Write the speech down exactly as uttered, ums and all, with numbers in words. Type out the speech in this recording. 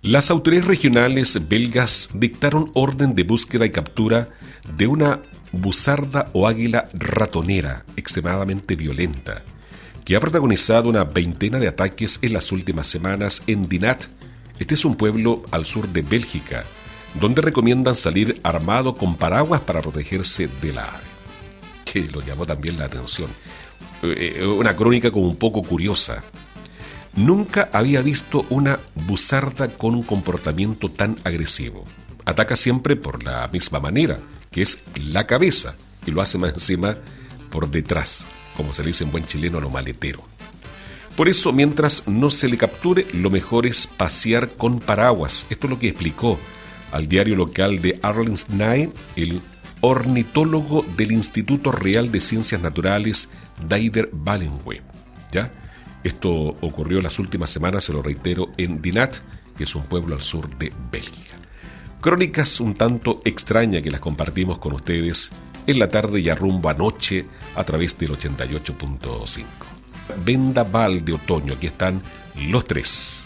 Las autoridades regionales belgas dictaron orden de búsqueda y captura de una busarda o águila ratonera extremadamente violenta, que ha protagonizado una veintena de ataques en las últimas semanas en Dinant. Este es un pueblo al sur de Bélgica, donde recomiendan salir armado con paraguas para protegerse de la ave, que lo llamó también la atención. Eh, una crónica como un poco curiosa. Nunca había visto una busarda con un comportamiento tan agresivo. Ataca siempre por la misma manera, que es la cabeza, y lo hace más encima por detrás, como se le dice en buen chileno, lo maletero. Por eso, mientras no se le capture, lo mejor es pasear con paraguas. Esto es lo que explicó al diario local de Arlesnay el ornitólogo del Instituto Real de Ciencias Naturales, Deider Wallenweb. ¿Ya? Esto ocurrió las últimas semanas, se lo reitero, en Dinant, que es un pueblo al sur de Bélgica. Crónicas un tanto extrañas que las compartimos con ustedes en la tarde y a rumbo a noche a través del ochenta y ocho punto cinco. Vendaval de otoño, aquí están los tres.